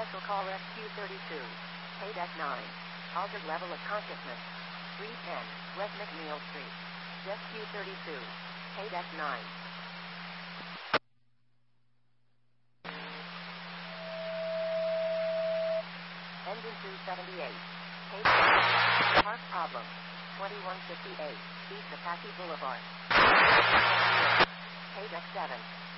Special call SQ32. Paydeck 9. Altered level of consciousness. 310 West McNeil Street. SQ32. Paydeck 9. Engine 278. Paydeck. Park problem. 2158. East Apache Boulevard. Paydeck 7.